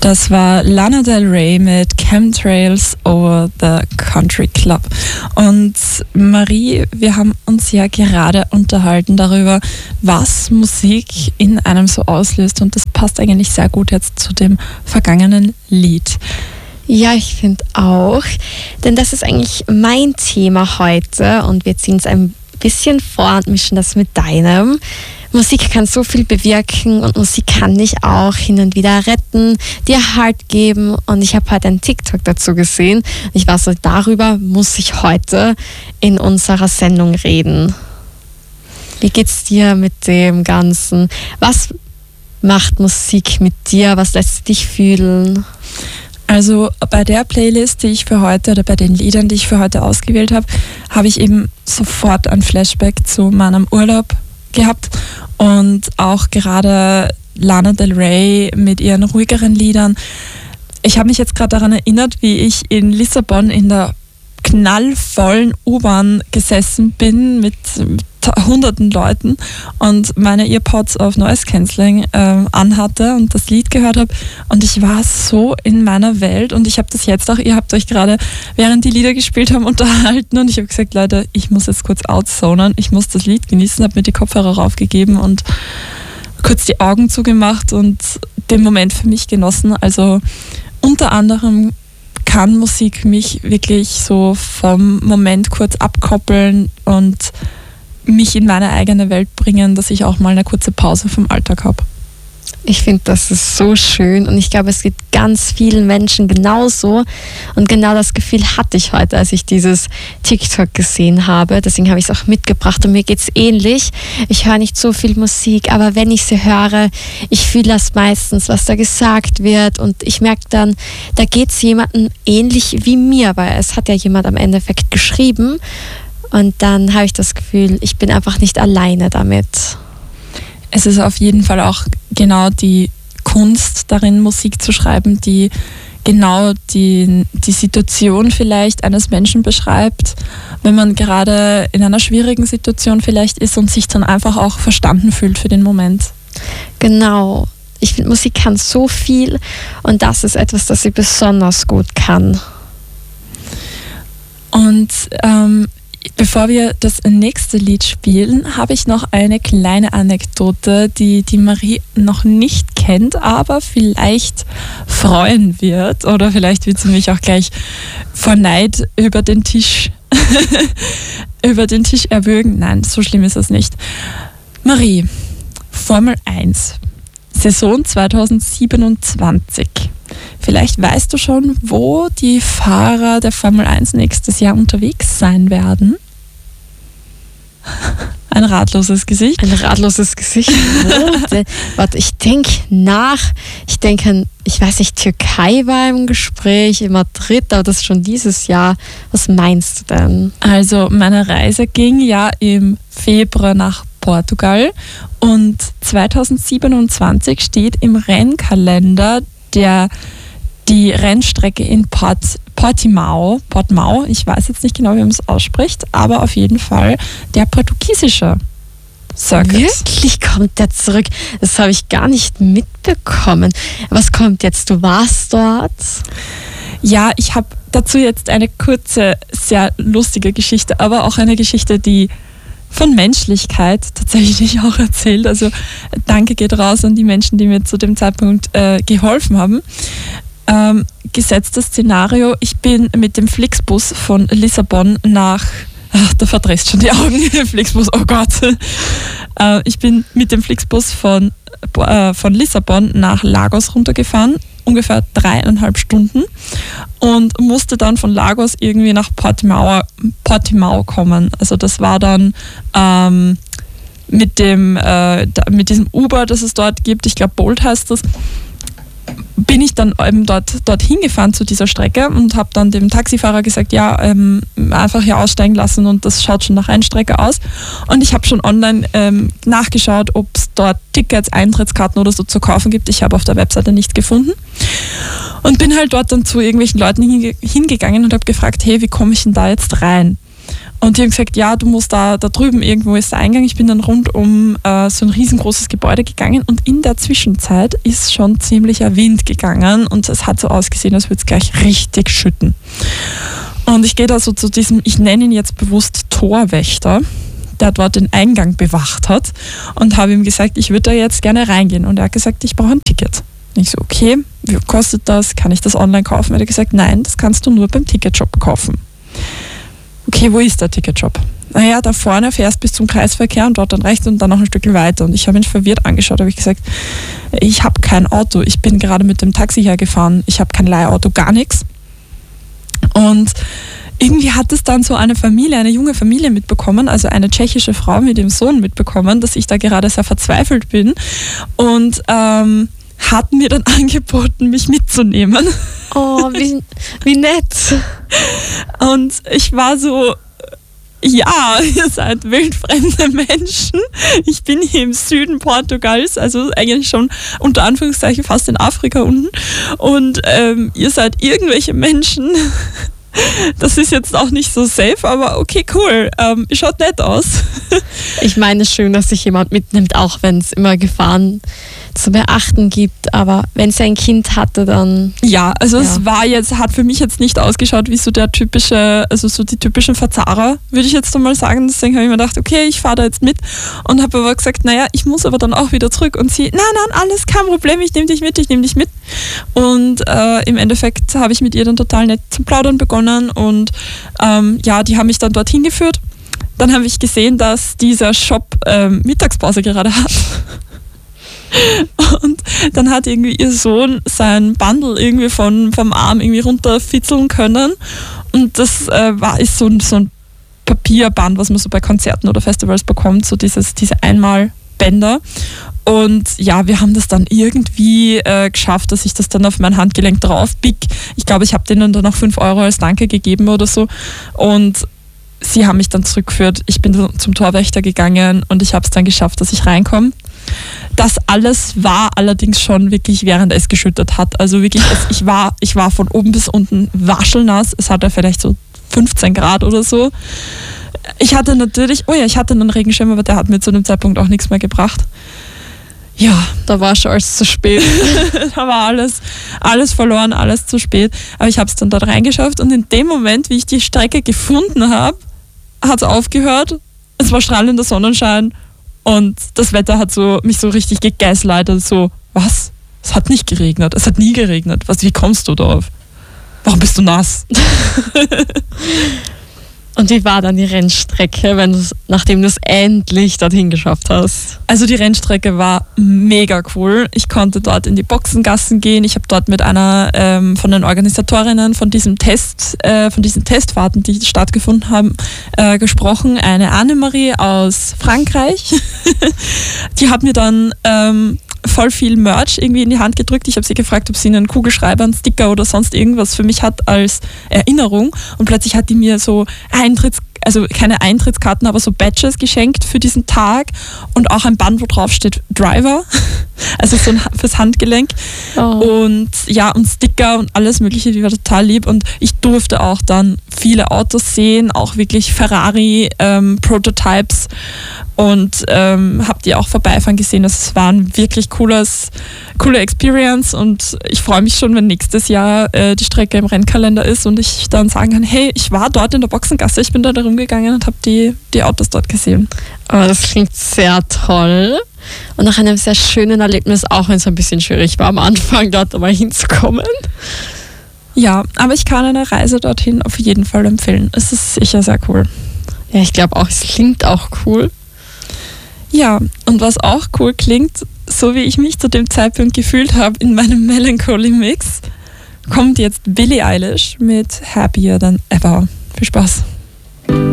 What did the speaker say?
Das war Lana Del Rey mit Chemtrails over the Country Club. Und Marie, wir haben uns ja gerade unterhalten darüber, was Musik in einem so auslöst. Und das passt eigentlich sehr gut jetzt zu dem vergangenen Lied. Ja, ich finde auch, denn das ist eigentlich mein Thema heute und wir ziehen es ein bisschen vor und mischen das mit deinem. Musik kann so viel bewirken und Musik kann dich auch hin und wieder retten, dir Halt geben. Und ich habe heute einen TikTok dazu gesehen. Ich war so, darüber muss ich heute in unserer Sendung reden. Wie geht's dir mit dem Ganzen? Was macht Musik mit dir? Was lässt dich fühlen? Also bei der Playlist, die ich für heute, oder bei den Liedern, die ich für heute ausgewählt habe, habe ich eben sofort ein Flashback zu meinem Urlaub gehabt. Und auch gerade Lana Del Rey mit ihren ruhigeren Liedern. Ich habe mich jetzt gerade daran erinnert, wie ich in Lissabon in der knallvollen U-Bahn gesessen bin mit hunderten Leuten und meine Earpods auf Noise Cancelling anhatte und das Lied gehört habe. Und ich war so in meiner Welt und ich habe das jetzt auch, ihr habt euch gerade, während die Lieder gespielt haben, unterhalten und ich habe gesagt, Leute, ich muss jetzt kurz outzonen, ich muss das Lied genießen, habe mir die Kopfhörer raufgegeben und kurz die Augen zugemacht und den Moment für mich genossen. Also unter anderem kann Musik mich wirklich so vom Moment kurz abkoppeln und mich in meine eigene Welt bringen, dass ich auch mal eine kurze Pause vom Alltag habe. Ich finde, das ist so schön und ich glaube, es geht ganz vielen Menschen genauso und genau das Gefühl hatte ich heute, als ich dieses TikTok gesehen habe. Deswegen habe ich es auch mitgebracht und mir geht es ähnlich. Ich höre nicht so viel Musik, aber wenn ich sie höre, ich fühle das meistens, was da gesagt wird und ich merke dann, da geht es jemandem ähnlich wie mir, weil es hat ja jemand am Endeffekt geschrieben und dann habe ich das Gefühl, ich bin einfach nicht alleine damit. Es ist auf jeden Fall auch genau die Kunst darin, Musik zu schreiben, die genau die Situation vielleicht eines Menschen beschreibt, wenn man gerade in einer schwierigen Situation vielleicht ist und sich dann einfach auch verstanden fühlt für den Moment. Genau. Ich finde, Musik kann so viel und das ist etwas, das sie besonders gut kann. Und bevor wir das nächste Lied spielen, habe ich noch eine kleine Anekdote, die Marie noch nicht kennt, aber vielleicht freuen wird oder vielleicht wird sie mich auch gleich vor Neid über den Tisch erwürgen. Nein, so schlimm ist es nicht. Marie, Formel 1, Saison 2027. Vielleicht weißt du schon, wo die Fahrer der Formel 1 nächstes Jahr unterwegs sein werden. Ein ratloses Gesicht. Ein ratloses Gesicht. Warte, ich denke nach. Ich weiß nicht, Türkei war im Gespräch, in Madrid, aber das ist schon dieses Jahr. Was meinst du denn? Also meine Reise ging ja im Februar nach Portugal und 2027 steht im Rennkalender die Rennstrecke in Portimao, ich weiß jetzt nicht genau, wie man es ausspricht, aber auf jeden Fall der portugiesische Circuit. Wirklich kommt der zurück? Das habe ich gar nicht mitbekommen. Was kommt jetzt? Du warst dort? Ja, ich habe dazu jetzt eine kurze, sehr lustige Geschichte, aber auch eine Geschichte, die von Menschlichkeit tatsächlich auch erzählt. Also danke geht raus an die Menschen, die mir zu dem Zeitpunkt geholfen haben. Gesetztes Szenario, ich bin mit dem Flixbus von Lissabon nach, da verdrehst schon die Augen, Flixbus, oh Gott. Ich bin mit dem Flixbus von Lissabon nach Lagos runtergefahren, ungefähr 3,5 Stunden und musste dann von Lagos irgendwie nach Portimao kommen. Also das war dann mit diesem Uber, das es dort gibt, ich glaube Bolt heißt das, bin ich dann eben dorthin gefahren zu dieser Strecke und habe dann dem Taxifahrer gesagt, ja, einfach hier aussteigen lassen und das schaut schon nach Rennstrecke aus. Und ich habe schon online nachgeschaut, ob es dort Tickets, Eintrittskarten oder so zu kaufen gibt. Ich habe auf der Webseite nicht gefunden. Und bin halt dort dann zu irgendwelchen Leuten hingegangen und habe gefragt, hey, wie komme ich denn da jetzt rein? Und die haben gesagt, ja, du musst da drüben irgendwo ist der Eingang. Ich bin dann rund um so ein riesengroßes Gebäude gegangen und in der Zwischenzeit ist schon ziemlicher Wind gegangen und es hat so ausgesehen, als würde es gleich richtig schütten. Und ich gehe da so zu diesem, ich nenne ihn jetzt bewusst Torwächter, der dort den Eingang bewacht hat und habe ihm gesagt, ich würde da jetzt gerne reingehen. Und er hat gesagt, ich brauche ein Ticket. Und ich so, okay, wie kostet das? Kann ich das online kaufen? Er hat gesagt, nein, das kannst du nur beim Ticketshop kaufen. Okay, wo ist der Ticketshop? Naja, da vorne fährst bis zum Kreisverkehr und dort dann rechts und dann noch ein Stück weiter. Und ich habe ihn verwirrt angeschaut, habe ich gesagt, ich habe kein Auto, ich bin gerade mit dem Taxi hergefahren, ich habe kein Leihauto, gar nichts. Und irgendwie hat es dann so eine junge Familie mitbekommen, also eine tschechische Frau mit dem Sohn mitbekommen, dass ich da gerade sehr verzweifelt bin und hat mir dann angeboten, mich mitzunehmen. Oh, wie nett. Und ich war so, ja, ihr seid wildfremde Menschen. Ich bin hier im Süden Portugals, also eigentlich schon unter Anführungszeichen fast in Afrika unten. Und ihr seid irgendwelche Menschen. Das ist jetzt auch nicht so safe, aber okay, cool. Schaut nett aus. Ich meine, schön, dass sich jemand mitnimmt, auch wenn es immer Gefahren zu beachten gibt. Aber wenn sie ein Kind hatte, dann... Ja, also es hat für mich jetzt nicht ausgeschaut wie so der typische, also so die typischen Verzahrer, würde ich jetzt einmal sagen. Deswegen habe ich mir gedacht, okay, ich fahre da jetzt mit und habe aber gesagt, naja, ich muss aber dann auch wieder zurück. Und sie, nein, alles kein Problem, ich nehme dich mit. Und im Endeffekt habe ich mit ihr dann total nett zum Plaudern begonnen und die haben mich dann dorthin geführt. Dann habe ich gesehen, dass dieser Shop Mittagspause gerade hat. Und dann hat irgendwie ihr Sohn sein Bundle irgendwie vom Arm irgendwie runterfitzeln können. Und das ist so ein Papierband, was man so bei Konzerten oder Festivals bekommt, so diese Einmalbänder. Und ja, wir haben das dann irgendwie geschafft, dass ich das dann auf mein Handgelenk drauf bieg. Ich glaube, ich habe denen dann noch 5 Euro als Danke gegeben oder so. Und sie haben mich dann zurückgeführt. Ich bin zum Torwächter gegangen und ich habe es dann geschafft, dass ich reinkomme. Das alles war allerdings schon wirklich, während es geschüttet hat. Also wirklich, ich war von oben bis unten waschelnass. Es hatte vielleicht so 15 Grad oder so. Ich hatte einen Regenschirm, aber der hat mir zu dem Zeitpunkt auch nichts mehr gebracht. Ja. Da war schon alles zu spät. Da war alles verloren, alles zu spät. Aber ich habe es dann dort reingeschafft und in dem Moment, wie ich die Strecke gefunden habe, hat es aufgehört. Es war strahlender Sonnenschein und das Wetter hat mich so richtig gegeißelt. So, was? Es hat nicht geregnet. Es hat nie geregnet. Wie kommst du darauf? Warum bist du nass? Und wie war dann die Rennstrecke, nachdem du es endlich dorthin geschafft hast? Also die Rennstrecke war mega cool. Ich konnte dort in die Boxengassen gehen. Ich habe dort mit einer von den Organisatorinnen von diesen Testfahrten, die stattgefunden haben, gesprochen. Eine Annemarie aus Frankreich. Die hat mir dann voll viel Merch irgendwie in die Hand gedrückt. Ich habe sie gefragt, ob sie einen Kugelschreiber, einen Sticker oder sonst irgendwas für mich hat als Erinnerung. Und plötzlich hat die mir so keine Eintrittskarten, aber so Badges geschenkt für diesen Tag und auch ein Band, wo drauf steht Driver, also so fürs Handgelenk. Und ja, und Sticker und alles mögliche, die war total lieb und ich durfte auch dann viele Autos sehen, auch wirklich Ferrari Prototypes und habe die auch vorbeifahren gesehen. Das war ein wirklich coole Experience und ich freue mich schon, wenn nächstes Jahr die Strecke im Rennkalender ist und ich dann sagen kann, hey, ich war dort in der Boxengasse, ich bin da rumgegangen und habe die Autos dort gesehen. Aber das klingt sehr toll und nach einem sehr schönen Erlebnis, auch wenn es ein bisschen schwierig war am Anfang, dort einmal hinzukommen. Ja, aber ich kann eine Reise dorthin auf jeden Fall empfehlen. Es ist sicher sehr cool. Ja, ich glaube auch, es klingt auch cool. Ja, und was auch cool klingt, so wie ich mich zu dem Zeitpunkt gefühlt habe in meinem Melancholy-Mix, kommt jetzt Billie Eilish mit Happier Than Ever. Viel Spaß.